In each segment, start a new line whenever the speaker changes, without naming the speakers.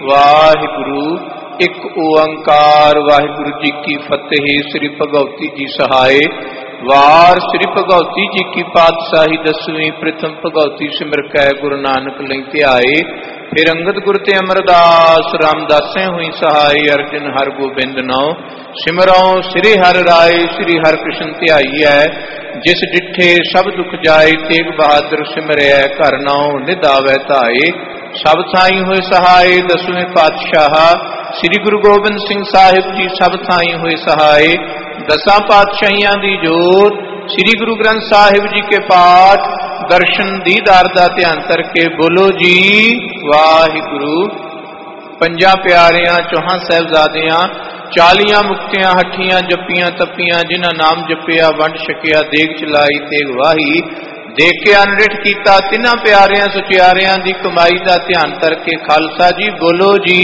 वाहिगुरु। एक ओंकार वाहिगुरु जी की फतेह। श्री भगवती जी सहाय। वार श्री भगवती जी की पातशाही दसवीं। प्रथम भगवती सिमर कै गुरु नानक लई ध्याए। फिर अंगद गुरु ते अमरदास रामदासें हुई सहाय। अर्जन हर गोबिंद नौ सिमरौ श्री हर राय। श्री हर कृष्ण ध्याईऐ जिस डिठे सब दुख जाए। तेग बहादुर सिमरै घर नौ निध आवै धाए। सब थाई हुए सहाय। दसवें पातशाह श्री गुरु गोबिंद सिंह साहिब जी सब थाई हुए सहाय। दसां पातशाहियां दी जोत श्री गुरु ग्रंथ साहिब जी के पाठ दर्शन दीदार दा ध्यान करके बोलो जी वाहिगुरु। पंजा प्यारियां चौहां साहिबजादियां 40 मुक्तियां हठियां जपियां तपियां। जिन्हां नाम जपिया वंड छकिया देग चलाई तेग वाही। देख के अनरिठ कीता तिन्हां प्यारियां सुचियारियां दी कमाई दा ध्यान करके खालसा जी बोलो जी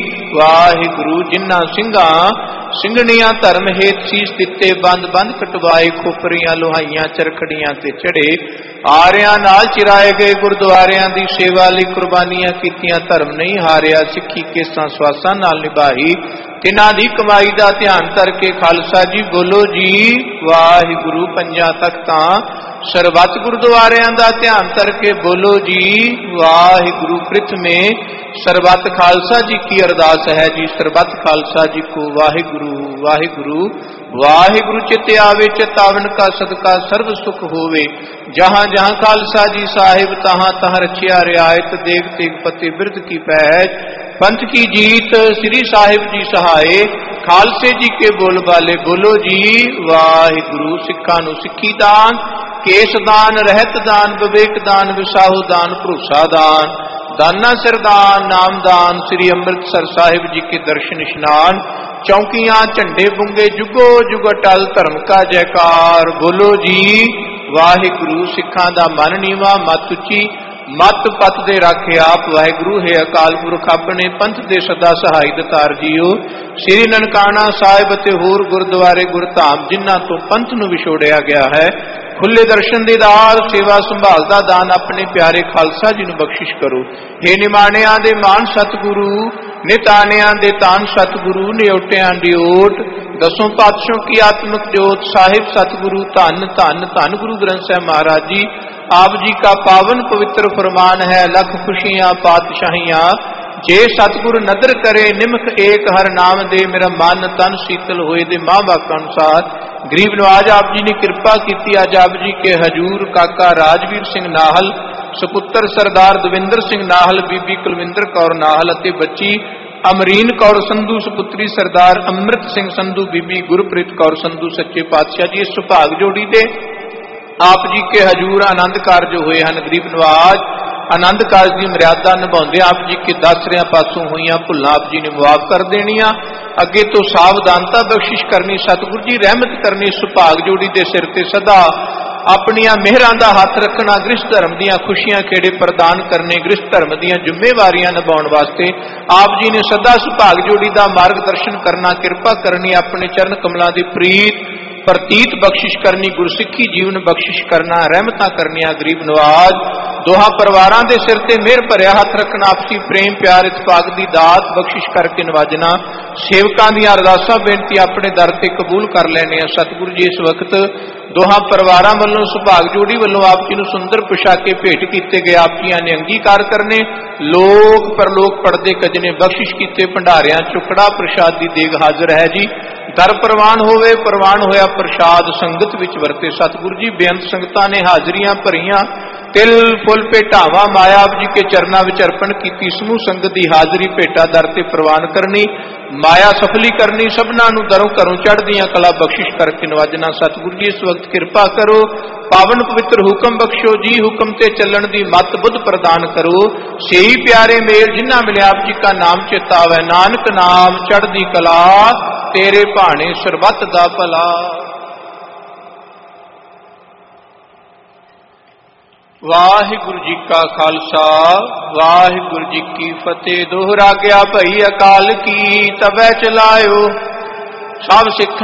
वाहिगुरु। जिन्हां सिंघां ਸਿੰਘਣੀਆਂ धर्म हेत सीस दिते बंद बंद कटवाए। खोपरियां लोहाइयां चरखड़ियां ते चढ़े। आरियां नाल चिराए गए गुरुद्वारियां दी सेवा लई कुर्बानियां कीतियां। धर्म नहीं हारिया सिੱਖੀ केसां स्वासां नाल निभाई। तिन्हां दी कमाई दा ध्यान करके खालसा जी बोलो जी वाहिगुरु। पंजां तख्तां सरबत गुरुद्वारियां दा ध्यान करके बोलो जी वाहिगुरु। प्रथमे सरबत खालसा जी की अरदास है जी। सरबत खालसा जी को वाहिगुरु वाहिगुरु। वाहिगुरु चित आवे चितावन का सदका सर्व सुख होवे। जहां जहां खालसा जी साहिब तहां तहां रचिया रियायत। देग तेग पति बिरद की पैज पंथ की जीत। श्री साहिब जी सहाय खालसे जी के बोल बाले बोलो जी वाहिगुरु। सिक्खां नूं सिक्खी दान केस दान रहत दान विवेक दान विसाहु दान भरोसा दान दाना सिरदान नामदान। श्री अमृतसर साहिब जी के दर्शन स्नान। चौकियां झंडे बुंगे जुगो जुग अटल धर्म का जयकार बोलो जी वाहिगुरु। सिखां दा मन नीवा मत उची मत पत दे राखे आप वाहिगुरु। है अकाल पुरख अपने पंथ दे सदा सहाय दतार जीओ। श्री ननकाना साहिब ते होर गुरुद्वारे गुरधाम जिन्हां तो पंथ नूं विछोड़िया गया है। खुले दर्शन दीदार सेवा संभाल दा दान अपने प्यारे खालसा जी नूं बख्शिश करो। हे निमाणियां दे मान सतगुरु निताणियां दे तान सतगुरु। निओटियां दी ओट दसों पातशाहों की आत्मक जोत। साहिब सतगुरु धन धन धन गुरु ग्रंथ साहिब महाराज जी आप जी का पावन पवित्र फरमान है। लख खुशियां पातशाहियां जे सतगुरु नदर करे। निमख एक हर नाम दे मेरा मन तन शीतल होए। दे मां वाक अनुसार गरीब नवाज आप जी ने कृपा की। अज आप जी के हजूर काका राजवीर सिंह नाहल सपुत्र सरदार दविंदर सिंह नाहल बीबी कुलविंदर कौर नाहल अते बच्ची अमरीन कौर संधू सपुत्री सरदार अमृत सिंह संधू बीबी गुरप्रीत कौर संधू सच्चे पातशाह जी इस सुभाग जोड़ी दे आप जी के हजूर आनंद कारज होए हैं। गरीब नवाज आनंद कारज की मर्यादा निभाते आप जी के दसरिया पासों हुई भुलां आप जी ने मुआफ कर देनिया। अगे तो सावधानता बख्शिश करनी। सतगुरु जी रहमत करनी। सुभाग जोड़ी के सिर ते सदा अपनिया मेहरां दा हथ रखना। गृहस्थ धर्म दियां खुशियां खेड़े प्रदान करने। गृहस्थ धर्म दियां जिम्मेवारियां निभाउण वास्ते आप जी ने सदा सुभाग जोड़ी का मार्गदर्शन करना। कृपा करनी। अपने चरण कमलों की प्रीत प्रतीत बख्शिश करनी। गुरसिੱਖੀ जीवन बख्शिश करना। रहमतां करनिया। गरीब नवाज दोहां परिवारां दे सिर ते मेहर भरिया हथ रखना। आपसी प्रेम प्यार इतफाक दी दात बख्शिश करके नवाजना। सेवकां दीयां अरदासां बेनती अपने दर ते कबूल कर लैणे। सतगुरु जी इस वक्त दोहां परिवारां वल्लों सुभाग जोड़ी वल्लों आप जी नूं सुंदर पोशाके भेंट कीते गए। आप जी ने अंगीकार करने। लोक परलोक पढ़दे कजने बख्शिश कीते। भंडारियां चुकड़ा प्रसाद दी देग हाजिर है जी। दर प्रवान होवे प्रवान होया प्रसाद संगत विच वरते। सतगुरु जी बेअंत संगतां ने हाजरियां भरियां। तिल फुल भेटावां माया आप जी के चरनां विच अर्पण कीती। समूह संगत दी हाजरी भेटा दर ते प्रवान करनी। माया सफली करनी। सबनां नूं दरों घरों चढ़दियां कला बख्शिश करके नवाजना। सतगुरु जी इस वक्त कृपा करो। पावन पवित्र हुक्म बख्शो जी। हुक्म ते चलण दी मत बुद्ध प्रदान करो। सेही प्यारे मेल जिन्हां मिले आप जी का नाम चेतावै। नानक नाम चढ़दी कला तेरे भाणे सरबत दा भला। वाहिगुरु जी का खालसा वाहिगुरु जी की फतेह। दोहरा गया भई अकाल की तबै चलायो। सब सिख